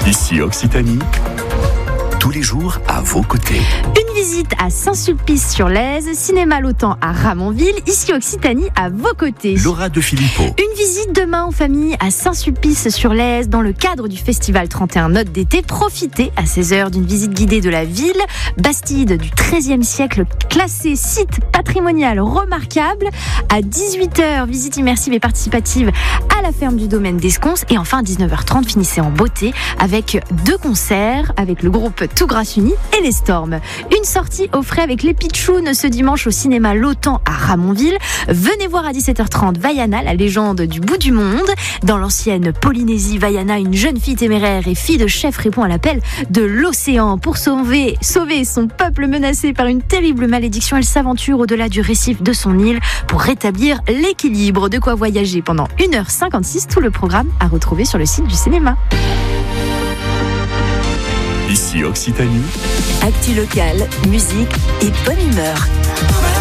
Ici Occitanie, tous les jours à vos côtés. Une visite à Saint-Sulpice-sur-Lèze, cinéma L'Autan à Ramonville, ici Occitanie à vos côtés. Laura de Filippo. Une visite demain en famille à Saint-Sulpice-sur-Lèze dans le cadre du festival 31 Notes d'été. Profitez à 16h d'une visite guidée de la ville. Bastide du XIIIe siècle, classée site patrimonial remarquable. À 18h, visite immersive et participative à la ferme du domaine d'Esconce. Et enfin à 19h30, finissez en beauté avec 2 concerts avec le groupe Tout Grâce Unie et les Storms. Une sortie au frais avec les Pitchouns ce dimanche au cinéma L'Autan à Ramonville. Venez voir à 17h30 Vaiana, la légende du bout du monde. Dans l'ancienne Polynésie, Vaiana, une jeune fille téméraire et fille de chef, répond à l'appel de l'océan. Pour sauver son peuple menacé par une terrible malédiction, elle s'aventure au-delà du récif de son île pour rétablir l'équilibre. De quoi voyager pendant 1h56. Tout le programme à retrouver sur le site du cinéma. Ici Occitanie. Actu locale, musique et bonne humeur.